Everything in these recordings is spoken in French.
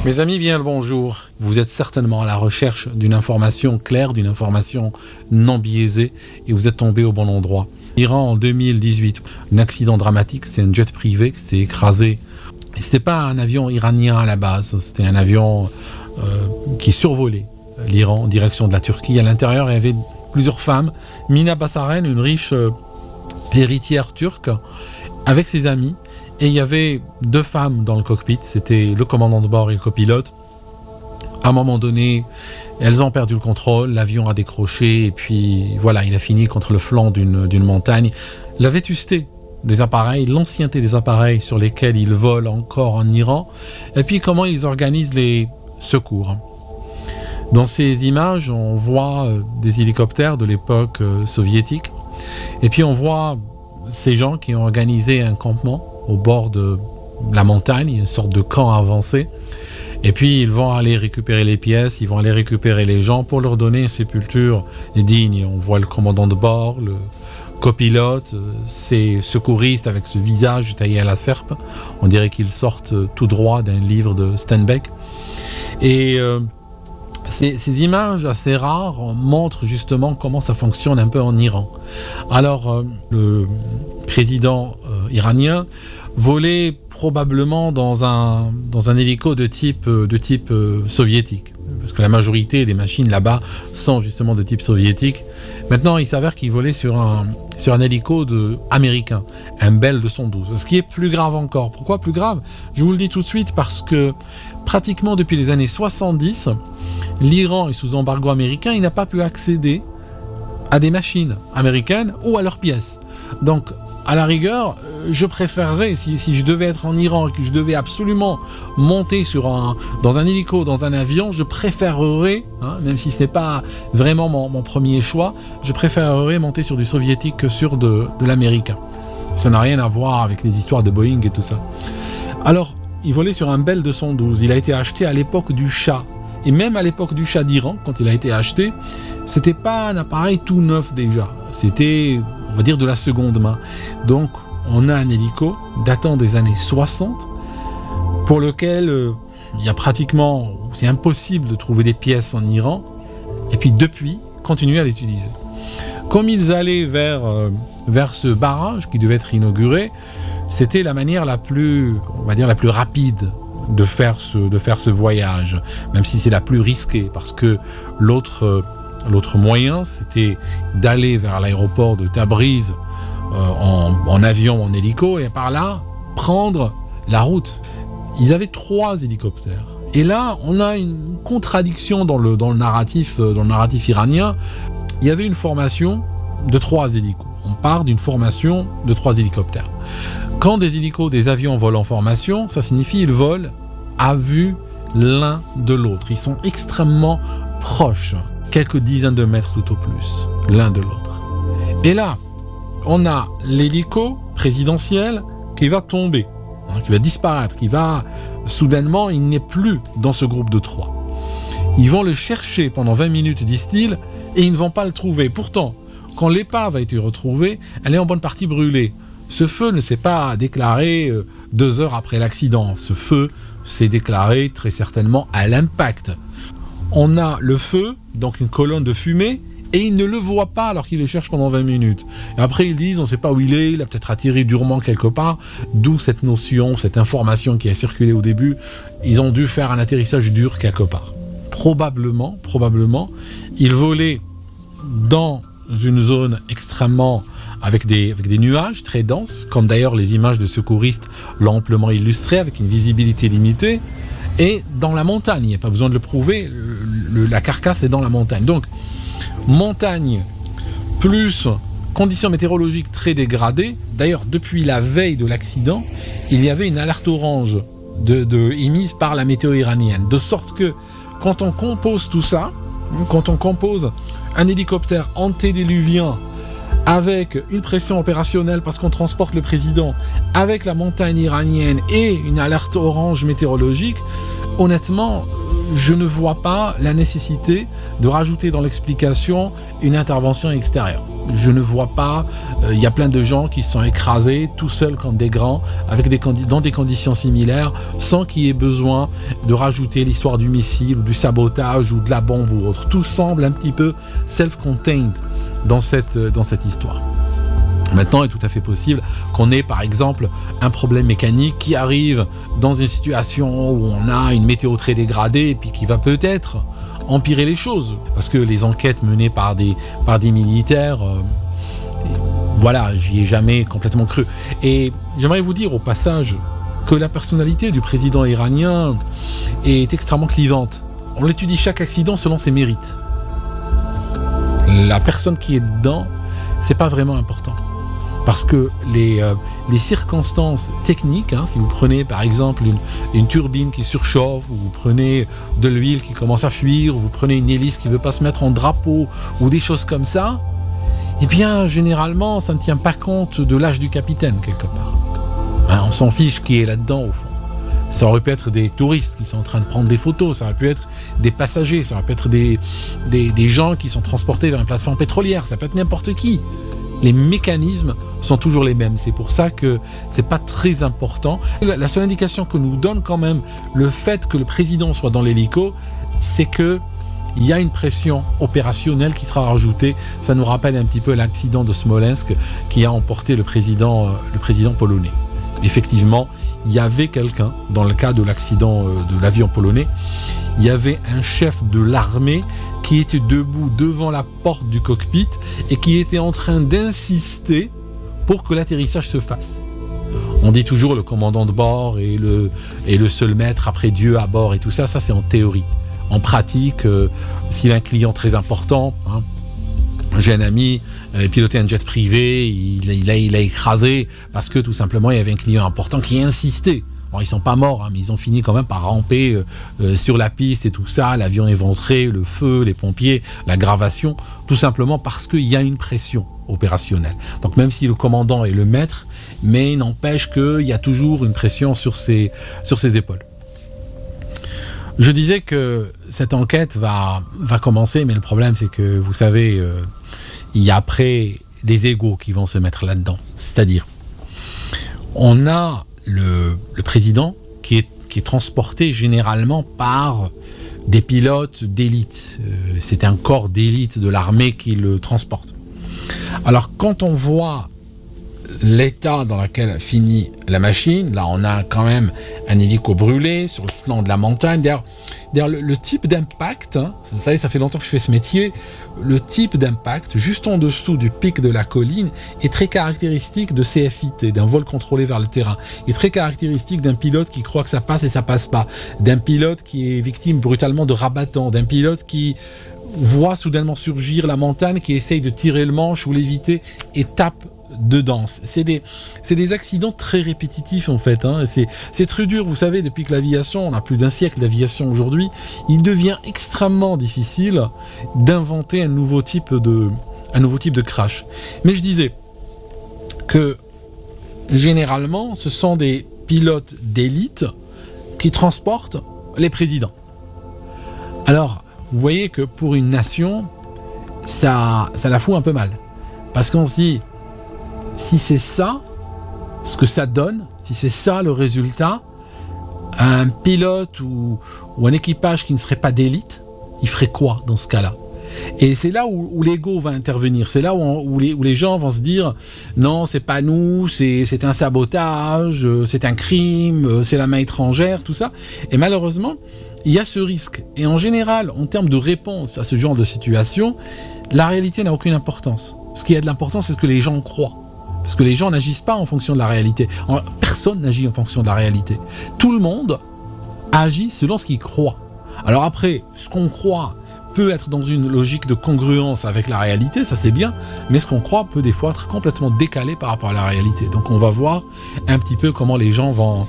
Mes amis, bien le bonjour. Vous êtes certainement à la recherche d'une information claire, d'une information non biaisée, et vous êtes tombé au bon endroit. Iran en 2018, un accident dramatique, c'est un jet privé qui s'est écrasé. Et c'était pas un avion iranien à la base, c'était un avion qui survolait l'Iran en direction de la Turquie. À l'intérieur, il y avait plusieurs femmes. Mina Bassaren, une riche héritière turque, avec ses amis. Et il y avait 2 femmes dans le cockpit, c'était le commandant de bord et le copilote. À un moment donné, elles ont perdu le contrôle, l'avion a décroché, et puis voilà, il a fini contre le flanc d'une montagne. La vétusté des appareils, l'ancienneté des appareils sur lesquels ils volent encore en Iran, et puis comment ils organisent les secours. Dans ces images, on voit des hélicoptères de l'époque soviétique, et puis on voit ces gens qui ont organisé un campement au bord de la montagne, une sorte de camp avancé. Et puis ils vont aller récupérer les pièces, ils vont aller récupérer les gens pour leur donner une sépulture digne. On voit le commandant de bord, le copilote, ces secouristes avec ce visage taillé à la serpe. On dirait qu'ils sortent tout droit d'un livre de Steinbeck. Et ces images assez rares montrent justement comment ça fonctionne un peu en Iran. Alors, le président iranien volait probablement dans un hélico de type soviétique, parce que la majorité des machines là-bas sont justement de type soviétique. Maintenant, il s'avère qu'il volait sur un hélico américain, un Bell 212, ce qui est plus grave encore. Pourquoi plus grave ? Je vous le dis tout de suite, parce que pratiquement depuis les années 70, l'Iran est sous embargo américain, il n'a pas pu accéder à des machines américaines ou à leurs pièces. Donc, à la rigueur, je préférerais, si je devais être en Iran et que je devais absolument monter dans un hélico, dans un avion, je préférerais, même si ce n'est pas vraiment mon premier choix, je préférerais monter sur du soviétique que sur de l'américain. Ça n'a rien à voir avec les histoires de Boeing et tout ça. Alors, il volait sur un Bell 212. Il a été acheté à l'époque du Shah. Et même à l'époque du Shah d'Iran, quand il a été acheté, c'était pas un appareil tout neuf déjà. C'était, on va dire, de la seconde main. Donc, on a un hélico datant des années 60, pour lequel c'est impossible de trouver des pièces en Iran. Et puis depuis, continuer à l'utiliser. Comme ils allaient vers ce barrage qui devait être inauguré, c'était la manière la plus rapide de faire ce voyage, même si c'est la plus risquée, parce que l'autre moyen, c'était d'aller vers l'aéroport de Tabriz en avion, en hélico, et par là, prendre la route. Ils avaient 3 hélicoptères. Et là, on a une contradiction dans le narratif iranien. Il y avait une formation de 3 hélicos. On part d'une formation de 3 hélicoptères. Quand des avions volent en formation, ça signifie qu'ils volent à vue l'un de l'autre. Ils sont extrêmement proches, quelques dizaines de mètres tout au plus, l'un de l'autre. Et là, on a l'hélico présidentiel qui va tomber, qui va disparaître, soudainement, il n'est plus dans ce groupe de 3. Ils vont le chercher pendant 20 minutes, disent-ils, et ils ne vont pas le trouver. Pourtant, quand l'épave a été retrouvée, elle est en bonne partie brûlée. Ce feu ne s'est pas déclaré 2 heures après l'accident. Ce feu s'est déclaré très certainement à l'impact. On a le feu, donc une colonne de fumée, et ils ne le voient pas alors qu'ils le cherchent pendant 20 minutes. Et après, ils disent, on ne sait pas où il a peut-être atterri durement quelque part, d'où cette notion, cette information qui a circulé au début. Ils ont dû faire un atterrissage dur quelque part. Probablement, ils volaient dans une zone extrêmement avec des nuages très denses, comme d'ailleurs les images de secouristes l'ont amplement illustré, avec une visibilité limitée, et dans la montagne. Il n'y a pas besoin de le prouver, la carcasse est dans la montagne. Donc, montagne plus conditions météorologiques très dégradées. D'ailleurs, depuis la veille de l'accident, il y avait une alerte orange émise par la météo iranienne, de sorte que quand on compose tout ça, quand on compose un hélicoptère antédiluvien avec une pression opérationnelle parce qu'on transporte le président, avec la montagne iranienne et une alerte orange météorologique, honnêtement, je ne vois pas la nécessité de rajouter dans l'explication une intervention extérieure. je ne vois pas. Il y a plein de gens qui se sont écrasés tout seuls comme des grands, dans des conditions similaires, sans qu'il y ait besoin de rajouter l'histoire du missile, ou du sabotage, ou de la bombe ou autre. Tout semble un petit peu self-contained dans cette histoire. Maintenant, il est tout à fait possible qu'on ait par exemple un problème mécanique qui arrive dans une situation où on a une météo très dégradée et puis qui va peut-être empirer les choses. Parce que les enquêtes menées par des militaires, voilà, j'y ai jamais complètement cru. Et j'aimerais vous dire au passage que la personnalité du président iranien est extrêmement clivante. On étudie chaque accident selon ses mérites. La personne qui est dedans, c'est pas vraiment important. Parce que les circonstances techniques, si vous prenez par exemple une turbine qui surchauffe, ou vous prenez de l'huile qui commence à fuir, ou vous prenez une hélice qui ne veut pas se mettre en drapeau, ou des choses comme ça, eh bien généralement ça ne tient pas compte de l'âge du capitaine quelque part. On s'en fiche qui est là-dedans au fond. Ça aurait pu être des touristes qui sont en train de prendre des photos, ça aurait pu être des passagers, ça aurait pu être des gens qui sont transportés vers une plateforme pétrolière, ça peut être n'importe qui. Les mécanismes sont toujours les mêmes. C'est pour ça que c'est pas très important. La seule indication que nous donne quand même le fait que le président soit dans l'hélico, c'est que il y a une pression opérationnelle qui sera rajoutée. Ça nous rappelle un petit peu l'accident de Smolensk qui a emporté le président polonais. Effectivement, il y avait quelqu'un, dans le cas de l'accident de l'avion polonais, il y avait un chef de l'armée qui était debout devant la porte du cockpit et qui était en train d'insister pour que l'atterrissage se fasse. On dit toujours le commandant de bord et le seul maître après Dieu à bord et tout ça, ça c'est en théorie. En pratique, s'il a un client très important, j'ai un ami pilotait un jet privé, il a écrasé parce que tout simplement il y avait un client important qui insistait. Bon, ils sont pas morts, mais ils ont fini quand même par ramper sur la piste et tout ça, l'avion éventré, le feu, les pompiers, l'aggravation, tout simplement parce qu'il y a une pression opérationnelle. Donc même si le commandant est le maître, mais il n'empêche qu'il y a toujours une pression sur ses épaules. Je disais que cette enquête va commencer, mais le problème c'est que, vous savez, il y a après des égos qui vont se mettre là-dedans. C'est-à-dire, on a le président qui est transporté généralement par des pilotes d'élite. C'est un corps d'élite de l'armée qui le transporte. Alors quand on voit l'état dans lequel finit la machine, là on a quand même un hélico brûlé sur le flanc de la montagne. D'ailleurs le type d'impact, vous savez, ça fait longtemps que je fais ce métier, le type d'impact juste en dessous du pic de la colline est très caractéristique de CFIT, d'un vol contrôlé vers le terrain, est très caractéristique d'un pilote qui croit que ça passe et ça passe pas, d'un pilote qui est victime brutalement de rabattants, d'un pilote qui voit soudainement surgir la montagne, qui essaye de tirer le manche ou l'éviter et tape dedans. C'est des accidents très répétitifs en fait. C'est très dur, vous savez, depuis que l'aviation, on a plus d'un siècle d'aviation aujourd'hui, il devient extrêmement difficile d'inventer un nouveau type de crash. Mais je disais que généralement, ce sont des pilotes d'élite qui transportent les présidents. Alors, vous voyez que pour une nation, ça la fout un peu mal. Parce qu'on se dit, si c'est ça, ce que ça donne, si c'est ça le résultat, un pilote ou un équipage qui ne serait pas d'élite, il ferait quoi dans ce cas-là ? Et c'est là où l'ego va intervenir, c'est là où les gens vont se dire non, c'est pas nous, c'est un sabotage, c'est un crime, c'est la main étrangère, tout ça. Et malheureusement, il y a ce risque. Et en général, en termes de réponse à ce genre de situation, la réalité n'a aucune importance. Ce qui a de l'importance, c'est ce que les gens croient. Parce que les gens n'agissent pas en fonction de la réalité. Personne n'agit en fonction de la réalité. Tout le monde agit selon ce qu'il croit. Alors après, ce qu'on croit peut être dans une logique de congruence avec la réalité, ça c'est bien, mais ce qu'on croit peut des fois être complètement décalé par rapport à la réalité. Donc on va voir un petit peu comment les gens vont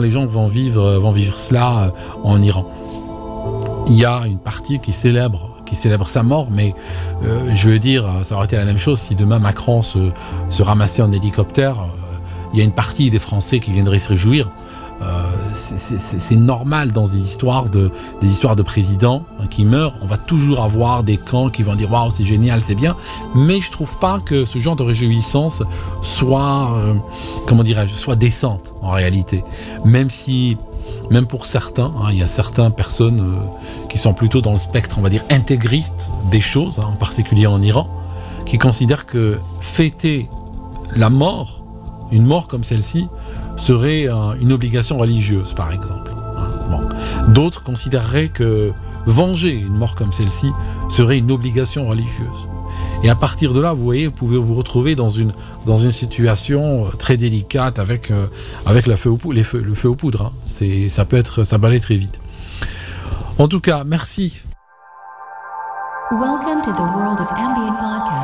vivre cela en Iran. Il y a une partie qui célèbre sa mort, mais je veux dire, ça aurait été la même chose si demain Macron se ramassait en hélicoptère. Il y a une partie des Français qui viendraient se réjouir, c'est normal dans des histoires de présidents qui meurent. On va toujours avoir des camps qui vont dire waouh, c'est génial, c'est bien. Mais je trouve pas que ce genre de réjouissance soit, soit décente en réalité. Même pour certains, il y a certaines personnes qui sont plutôt dans le spectre, on va dire, intégriste des choses, en particulier en Iran, qui considèrent que fêter la mort, une mort comme celle-ci, serait une obligation religieuse, par exemple. Bon. D'autres considéreraient que venger une mort comme celle-ci serait une obligation religieuse. Et à partir de là, vous voyez, vous pouvez vous retrouver dans une situation très délicate avec le feu aux poudres. Ça peut aller très vite. En tout cas, merci. Welcome to the world of ambient podcast.